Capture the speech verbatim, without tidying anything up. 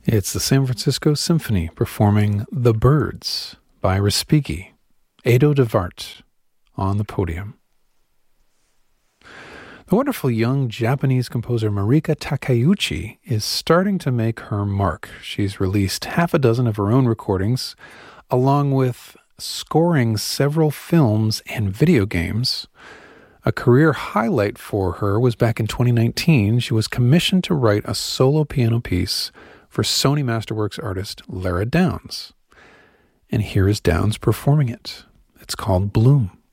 It's the San Francisco Symphony performing The Birds by Respighi, Edo de Wart on the podium. The wonderful young Japanese composer Marika Takeuchi is starting to make her mark. She's released half a dozen of her own recordings, along with scoring several films and video games. A career highlight for her was back in twenty nineteen. She was commissioned to write a solo piano piece for Sony Masterworks artist Lara Downs. And here is Downs performing it. It's called Bloom.